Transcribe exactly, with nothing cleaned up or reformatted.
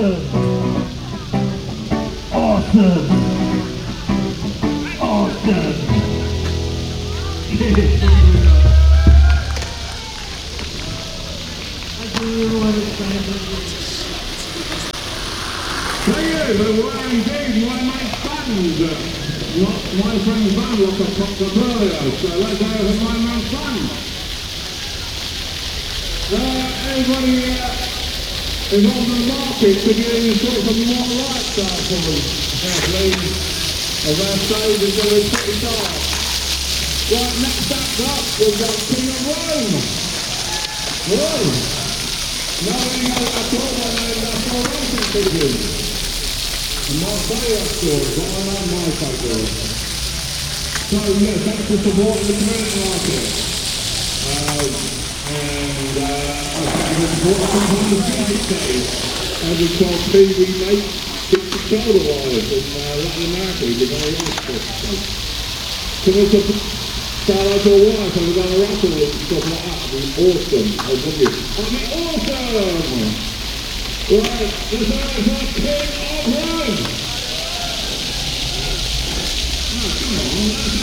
Awesome! Awesome! Awesome! Thank you, but were indeed my mate's band. Not my friend's band like I popped up earlier, so let's have a my man's band. Uh, anybody uh, involved in the market could you sort of more lights out for them? Yeah, please. As I say, it's going to be pretty dark. Right, next up, we've got King of Rome. Rome. No, we know that's all when they're national racing season. And Marseille stores, I know my favourite. So, yeah, thanks for supporting the community market. Um, and uh, I've got an important on the music day. As it's called T V Mate, Kick the Shoulder Wires in uh, Latin America, the very nice. So it's a shout out to your wife and we're going to wrestle and stuff like that. It'll be awesome. I love you. I mean, awesome! Right, this is our King of Rome! Oh, come on,